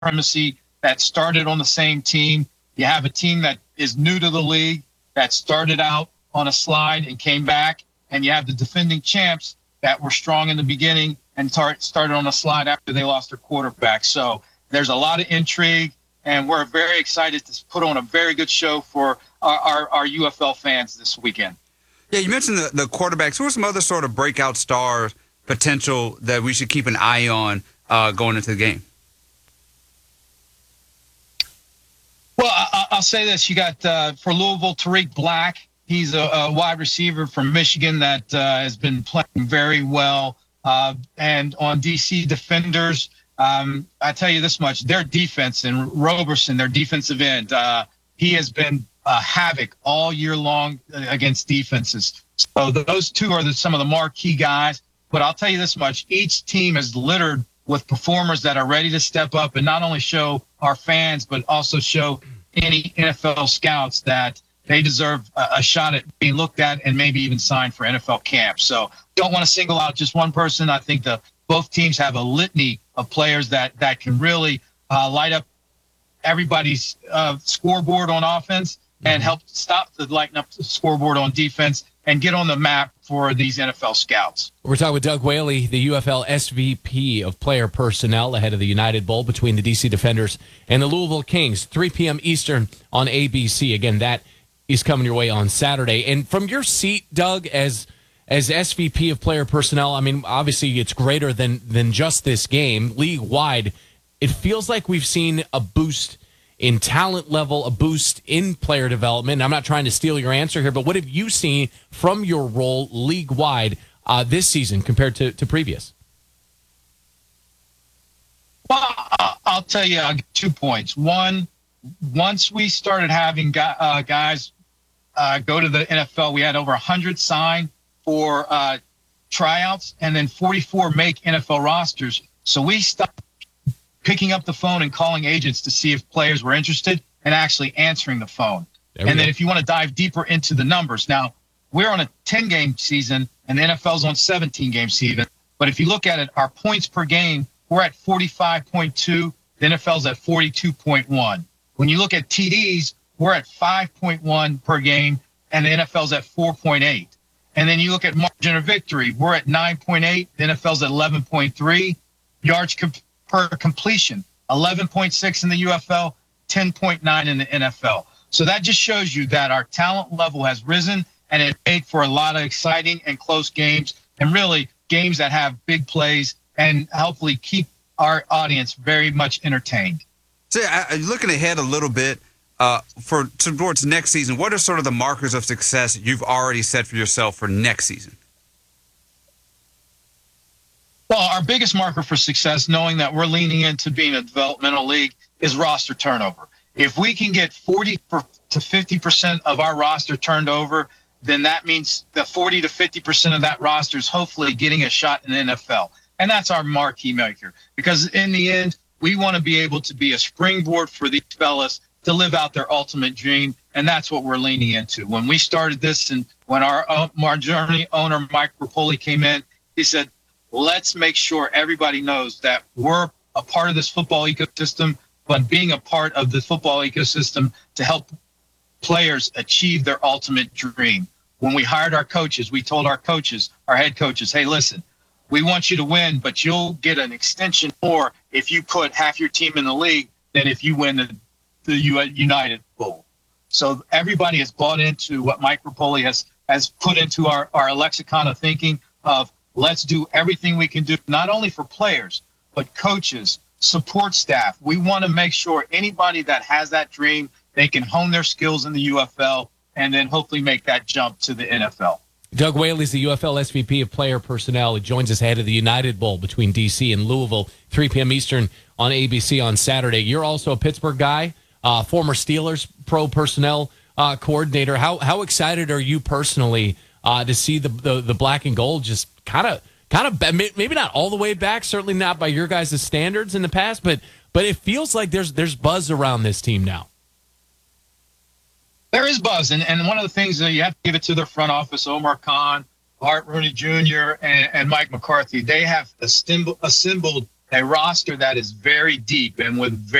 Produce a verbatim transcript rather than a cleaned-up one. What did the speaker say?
supremacy that started on the same team. You have a team that is new to the league that started out on a slide and came back, and you have the defending champs that were strong in the beginning and tar- started on a slide after they lost their quarterback. So there's a lot of intrigue, and we're very excited to put on a very good show for our, our, our U F L fans this weekend. Yeah, you mentioned the, the quarterbacks. Who are some other sort of breakout stars potential that we should keep an eye on uh, going into the game? Well, I, I'll say this. You got, uh, for Louisville, Tariq Black. He's a, a wide receiver from Michigan that uh, has been playing very well. Uh, and on D C defenders, um, I tell you this much, their defense, and Roberson, their defensive end, uh, he has been uh, havoc all year long against defenses. So those two are the, some of the marquee guys. But I'll tell you this much, each team is littered with performers that are ready to step up and not only show our fans, but also show any N F L scouts that they deserve a, a shot at being looked at and maybe even signed for N F L camp. So don't want to single out just one person. I think the both teams have a litany of players that, that can really uh, light up everybody's uh, scoreboard on offense and help stop the lighten up the scoreboard on defense and get on the map for these N F L scouts. We're talking with Doug Whaley, the U F L S V P of player personnel, ahead of the United Bowl between the D C Defenders and the Louisville Kings, three p.m. Eastern on A B C. Again, that is coming your way on Saturday. And from your seat, Doug, as as S V P of player personnel, I mean, obviously it's greater than than just this game. League-wide, it feels like we've seen a boost in talent level, a boost in player development. I'm not trying to steal your answer here, but what have you seen from your role league-wide uh, this season compared to, to previous? Well, I'll tell you I'll give two points. One, once we started having uh, guys uh, go to the N F L, we had over one hundred sign for uh, tryouts and then forty-four make N F L rosters. So we stopped picking up the phone and calling agents to see if players were interested and actually answering the phone. And then if you want to dive deeper into the numbers, now we're on a ten-game season and the N F L's on seventeen-game season. But if you look at it, our points per game, we're at forty-five point two. The N F L's at forty-two point one. When you look at T Ds, we're at five point one per game and the N F L's at four point eight. And then you look at margin of victory, we're at nine point eight. The N F L's at eleven point three. Yards com- per completion, eleven point six in the U F L, ten point nine in the N F L. So that just shows you that our talent level has risen, and it made for a lot of exciting and close games, and really games that have big plays and hopefully keep our audience very much entertained. So I, looking ahead a little bit uh, for towards next season, what are sort of the markers of success you've already set for yourself for next season? Well, our biggest marker for success, knowing that we're leaning into being a developmental league, is roster turnover. If we can get forty to fifty percent of our roster turned over, then that means the forty to fifty percent of that roster is hopefully getting a shot in the N F L. And that's our marquee maker. Because in the end, we want to be able to be a springboard for these fellas to live out their ultimate dream. And that's what we're leaning into. When we started this and when our, our journey owner, Mike Rapoli, came in, he said, let's make sure everybody knows that we're a part of this football ecosystem, but being a part of the football ecosystem to help players achieve their ultimate dream. When we hired our coaches, we told our coaches, our head coaches, hey, listen, we want you to win, but you'll get an extension more if you put half your team in the league than if you win the, the United Bowl. So everybody has bought into what Mike Rapoli has, has put into our, our lexicon of thinking of let's do everything we can do, not only for players, but coaches, support staff. We want to make sure anybody that has that dream, they can hone their skills in the U F L and then hopefully make that jump to the N F L. Doug Whaley is the U F L S V P of player personnel. He joins us ahead of the United Bowl between D C and Louisville, three p.m. Eastern on A B C on Saturday. You're also a Pittsburgh guy, uh, former Steelers pro personnel uh, coordinator. How how excited are you personally uh, to see the, the the black and gold just kind of kind of maybe not all the way back, certainly not by your guys' standards in the past, but but it feels like there's there's buzz around this team now. There is buzz, and, and one of the things that you have to give it to their front office, Omar Khan, Art Rooney Junior, and, and Mike McCarthy. They have assembled, assembled a roster that is very deep and with